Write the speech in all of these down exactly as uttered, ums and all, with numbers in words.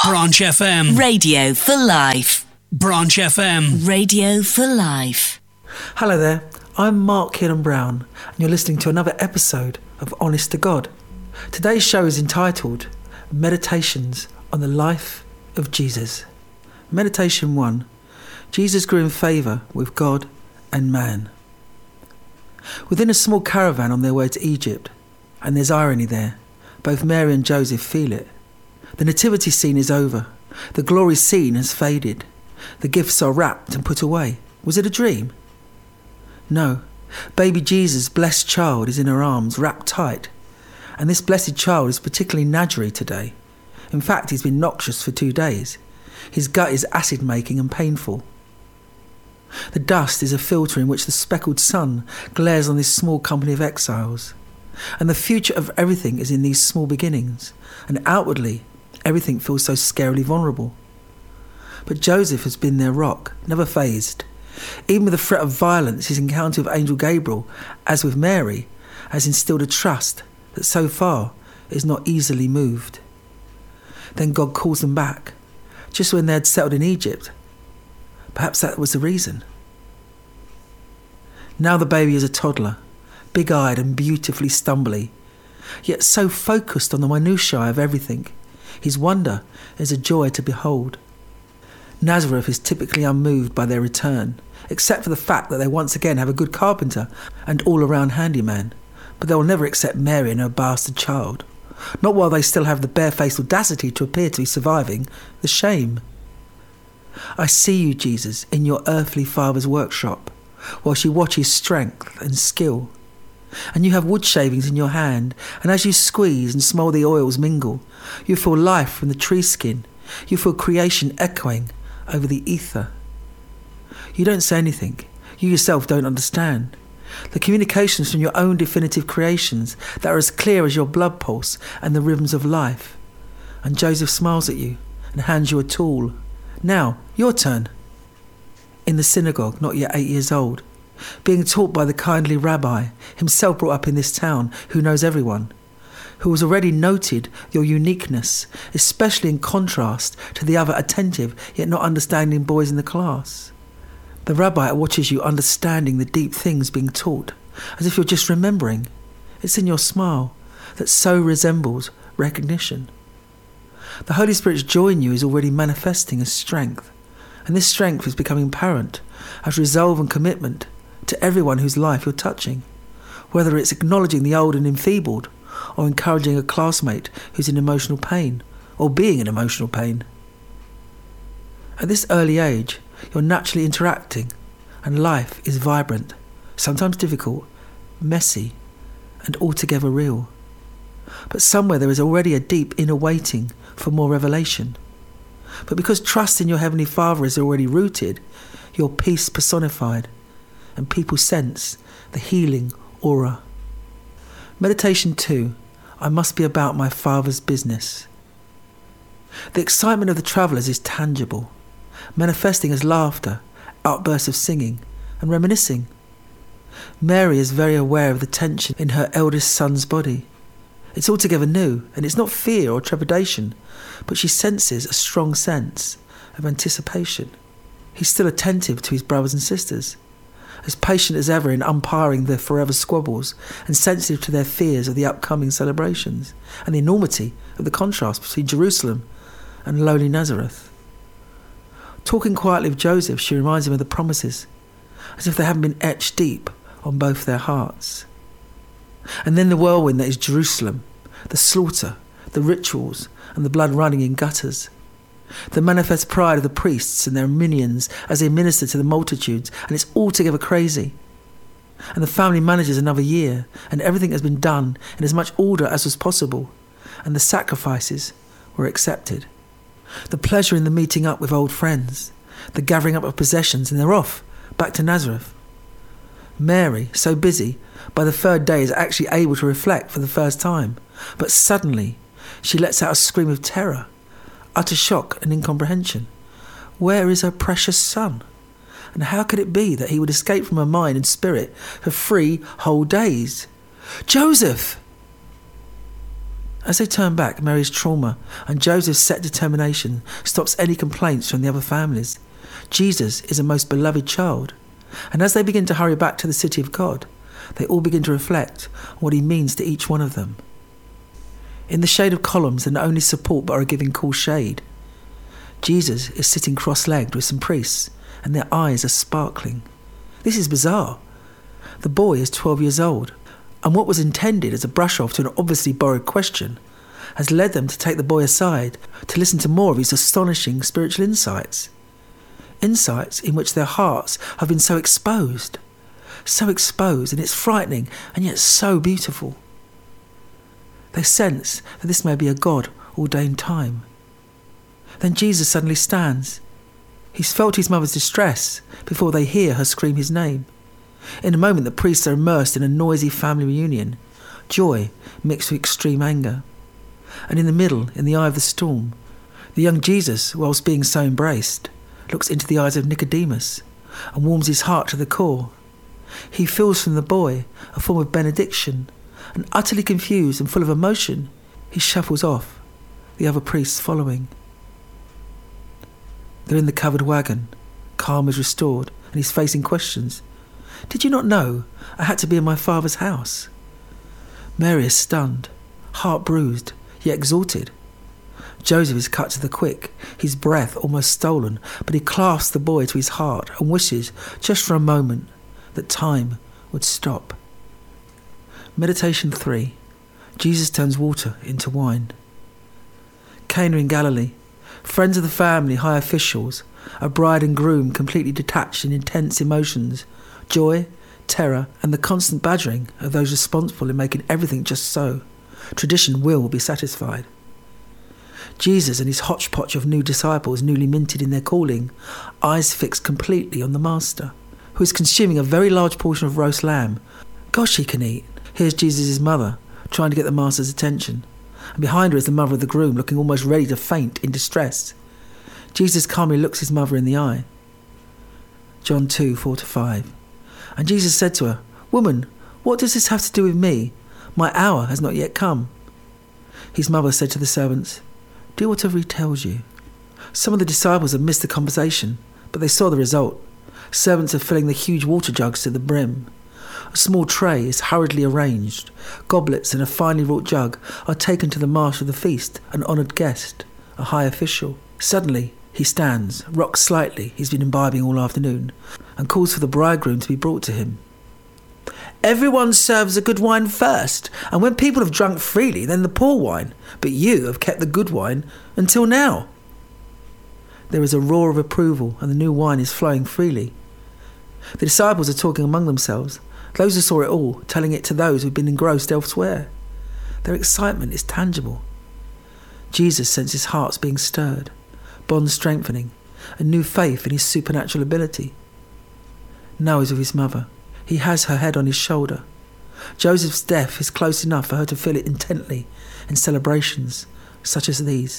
Branch F M. Radio for life. Branch F M. Radio for life. Hello there, I'm Mark Killen-Brown, and you're listening to another episode of Honest to God. Today's show is entitled Meditations on the Life of Jesus. Meditation one. Jesus grew in favour with God and man. Within a small caravan on their way to Egypt, and there's irony there, both Mary and Joseph feel it. The nativity scene is over. The glory scene has faded. The gifts are wrapped and put away. Was it a dream? No. Baby Jesus, blessed child, is in her arms, wrapped tight. And this blessed child is particularly nadgery today. In fact, he's been noxious for two days. His gut is acid-making and painful. The dust is a filter in which the speckled sun glares on this small company of exiles. And the future of everything is in these small beginnings. And outwardly, everything feels so scarily vulnerable. But Joseph has been their rock, never fazed. Even with the threat of violence, his encounter with Angel Gabriel, as with Mary, has instilled a trust that so far is not easily moved. Then God calls them back, just when they had settled in Egypt. Perhaps that was the reason. Now the baby is a toddler, big-eyed and beautifully stumbly, yet so focused on the minutiae of everything. His wonder is a joy to behold. Nazareth is typically unmoved by their return, except for the fact that they once again have a good carpenter and all-around handyman, but they will never accept Mary and her bastard child, not while they still have the barefaced audacity to appear to be surviving the shame. I see you, Jesus, in your earthly father's workshop, while she watches strength and skill. And you have wood shavings in your hand, and as you squeeze and smell the oils mingle, you feel life from the tree skin. You feel creation echoing over the ether. You don't say anything. You yourself don't understand. The communications from your own definitive creations that are as clear as your blood pulse and the rhythms of life. And Joseph smiles at you and hands you a tool. Now, your turn. In the synagogue, not yet eight years old, being taught by the kindly rabbi, himself brought up in this town, who knows everyone, who has already noted your uniqueness, especially in contrast to the other attentive yet not understanding boys in the class. The rabbi watches you understanding the deep things being taught, as if you're just remembering. It's in your smile that so resembles recognition. The Holy Spirit's joy in you is already manifesting as strength, and this strength is becoming apparent as resolve and commitment to everyone whose life you're touching, whether it's acknowledging the old and enfeebled, or encouraging a classmate who's in emotional pain, or being in emotional pain. At this early age, you're naturally interacting, and life is vibrant, sometimes difficult, messy, and altogether real. But somewhere there is already a deep inner waiting for more revelation. But because trust in your Heavenly Father is already rooted, your peace personified, and people sense the healing aura. Meditation two. I must be about my Father's business. The excitement of the travellers is tangible, manifesting as laughter, outbursts of singing, and reminiscing. Mary is very aware of the tension in her eldest son's body. It's altogether new, and it's not fear or trepidation, but she senses a strong sense of anticipation. He's still attentive to his brothers and sisters, as patient as ever in umpiring their forever squabbles, and sensitive to their fears of the upcoming celebrations, and the enormity of the contrast between Jerusalem and lowly Nazareth. Talking quietly with Joseph, she reminds him of the promises, as if they haven't been etched deep on both their hearts. And then the whirlwind that is Jerusalem, the slaughter, the rituals, and the blood running in gutters. The manifest pride of the priests and their minions as they minister to the multitudes, and it's altogether crazy. And the family manages another year, and everything has been done in as much order as was possible, and the sacrifices were accepted. The pleasure in the meeting up with old friends, the gathering up of possessions, and they're off, back to Nazareth. Mary, so busy, by the third day is actually able to reflect for the first time, but suddenly she lets out a scream of terror, utter shock and incomprehension. Where is her precious son? And how could it be that he would escape from her mind and spirit for three whole days? Joseph! As they turn back, Mary's trauma and Joseph's set determination stops any complaints from the other families. Jesus is a most beloved child. And as they begin to hurry back to the city of God, they all begin to reflect on what he means to each one of them. In the shade of columns that not only support but are giving cool shade, Jesus is sitting cross-legged with some priests, and their eyes are sparkling. This is bizarre. The boy is twelve years old, and what was intended as a brush-off to an obviously borrowed question has led them to take the boy aside to listen to more of his astonishing spiritual insights. Insights in which their hearts have been so exposed. So exposed, and it's frightening, and yet so beautiful. They sense that this may be a God-ordained time. Then Jesus suddenly stands. He's felt his mother's distress before they hear her scream his name. In a moment, the priests are immersed in a noisy family reunion, joy mixed with extreme anger. And in the middle, in the eye of the storm, the young Jesus, whilst being so embraced, looks into the eyes of Nicodemus and warms his heart to the core. He feels from the boy a form of benediction, and utterly confused and full of emotion, he shuffles off, the other priests following. They're in the covered wagon. Calm is restored, and he's facing questions. Did you not know I had to be in my father's house? Mary is stunned, heart bruised, yet exalted. Joseph is cut to the quick, his breath almost stolen, but he clasps the boy to his heart and wishes, just for a moment, that time would stop. Meditation three. Jesus turns water into wine. Cana in Galilee. Friends of the family, high officials, a bride and groom completely detached in intense emotions, joy, terror, and the constant badgering of those responsible in making everything just so. Tradition will be satisfied. Jesus and his hodgepodge of new disciples, newly minted in their calling, eyes fixed completely on the Master, who is consuming a very large portion of roast lamb. Gosh, he can eat. Here's Jesus' mother, trying to get the Master's attention. And behind her is the mother of the groom, looking almost ready to faint in distress. Jesus calmly looks his mother in the eye. John two, four to five. And Jesus said to her, "Woman, what does this have to do with me? My hour has not yet come." His mother said to the servants, "Do whatever he tells you." Some of the disciples had missed the conversation, but they saw the result. Servants are filling the huge water jugs to the brim. A small tray is hurriedly arranged. Goblets and a finely wrought jug are taken to the master of the feast, an honoured guest, a high official. Suddenly, he stands, rocks slightly, he's been imbibing all afternoon, and calls for the bridegroom to be brought to him. "Everyone serves the good wine first, and when people have drunk freely, then the poor wine. But you have kept the good wine until now." There is a roar of approval, and the new wine is flowing freely. The disciples are talking among themselves, those who saw it all, telling it to those who had been engrossed elsewhere. Their excitement is tangible. Jesus senses his hearts being stirred, bonds strengthening, a new faith in his supernatural ability. Now he's with his mother. He has her head on his shoulder. Joseph's death is close enough for her to feel it intently in celebrations such as these.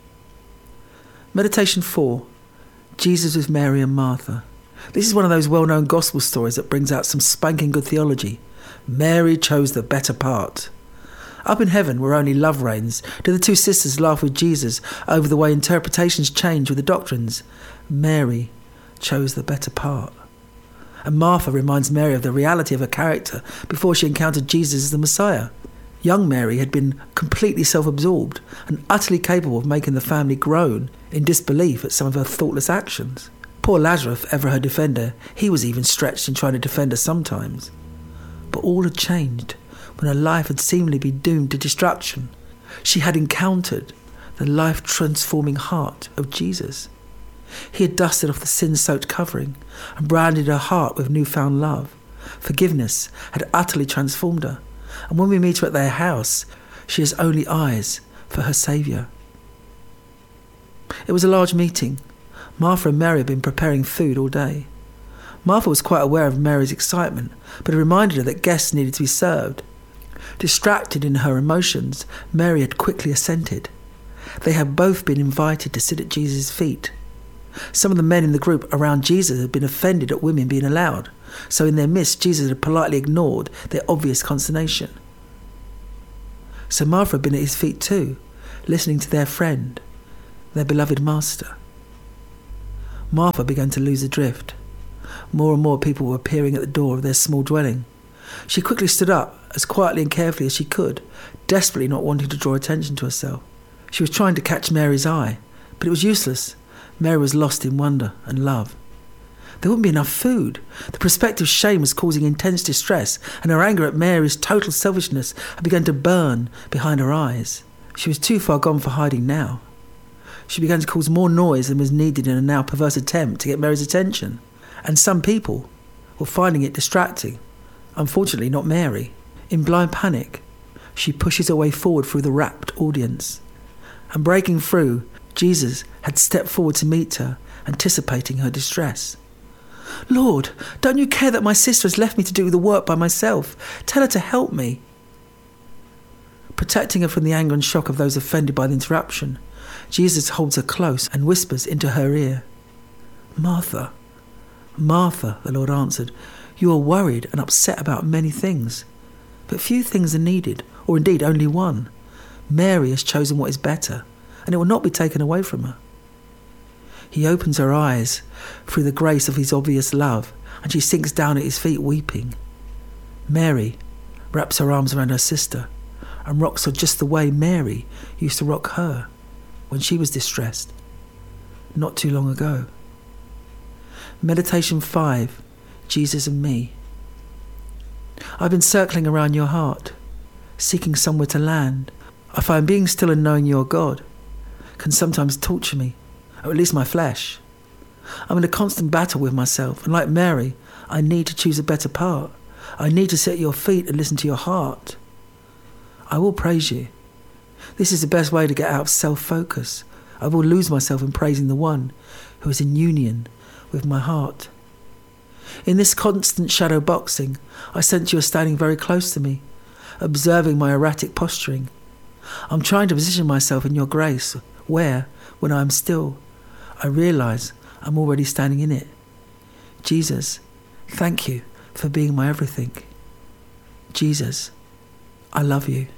Meditation four. Jesus with Mary and Martha. This is one of those well-known gospel stories that brings out some spanking good theology. Mary chose the better part. Up in heaven, where only love reigns, do the two sisters laugh with Jesus over the way interpretations change with the doctrines? Mary chose the better part. And Martha reminds Mary of the reality of her character before she encountered Jesus as the Messiah. Young Mary had been completely self-absorbed and utterly capable of making the family groan in disbelief at some of her thoughtless actions. Poor Lazarus, ever her defender, he was even stretched in trying to defend her sometimes. But all had changed when her life had seemingly been doomed to destruction. She had encountered the life-transforming heart of Jesus. He had dusted off the sin-soaked covering and branded her heart with newfound love. Forgiveness had utterly transformed her, and when we meet her at their house, she has only eyes for her Saviour. It was a large meeting. Martha and Mary had been preparing food all day. Martha was quite aware of Mary's excitement, but it reminded her that guests needed to be served. Distracted in her emotions, Mary had quickly assented. They had both been invited to sit at Jesus' feet. Some of the men in the group around Jesus had been offended at women being allowed, so in their midst Jesus had politely ignored their obvious consternation. So Martha had been at his feet too, listening to their friend, their beloved master. Martha began to lose the drift. More and more people were appearing at the door of their small dwelling. She quickly stood up, as quietly and carefully as she could, desperately not wanting to draw attention to herself. She was trying to catch Mary's eye, but it was useless. Mary was lost in wonder and love. There wouldn't be enough food. The prospective shame was causing intense distress, and her anger at Mary's total selfishness had begun to burn behind her eyes. She was too far gone for hiding now. She began to cause more noise than was needed in a now perverse attempt to get Mary's attention. And some people were finding it distracting. Unfortunately, not Mary. In blind panic, she pushes her way forward through the rapt audience. And breaking through, Jesus had stepped forward to meet her, anticipating her distress. "Lord, don't you care that my sister has left me to do the work by myself? Tell her to help me." Protecting her from the anger and shock of those offended by the interruption, Jesus holds her close and whispers into her ear. "Martha, Martha," the Lord answered, "you are worried and upset about many things, but few things are needed, or indeed only one. Mary has chosen what is better, and it will not be taken away from her." He opens her eyes through the grace of his obvious love, and she sinks down at his feet weeping. Mary wraps her arms around her sister and rocks her just the way Mary used to rock her when she was distressed, not too long ago. Meditation five, Jesus and Me. I've been circling around your heart, seeking somewhere to land. I find being still and knowing you are God can sometimes torture me, or at least my flesh. I'm in a constant battle with myself, and like Mary, I need to choose a better part. I need to sit at your feet and listen to your heart. I will praise you. This is the best way to get out of self-focus. I will lose myself in praising the one who is in union with my heart. In this constant shadow boxing, I sense you are standing very close to me, observing my erratic posturing. I'm trying to position myself in your grace, where, when I am still, I realise I'm already standing in it. Jesus, thank you for being my everything. Jesus, I love you.